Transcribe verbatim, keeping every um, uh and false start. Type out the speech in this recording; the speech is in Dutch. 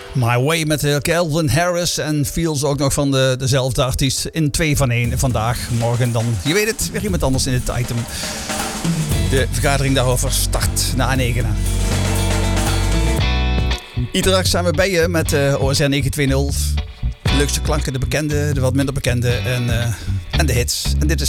My Way met uh, Calvin Harris en Feels ook nog van de, dezelfde artiest in twee van één. Vandaag, morgen dan, je weet het, weer iemand anders in het item. De vergadering daarover start na negenen. Iedere dag zijn we bij je met uh, O S R negen twee nul. De leukste klanken, de bekende, de wat minder bekende en, uh, en de hits. En dit is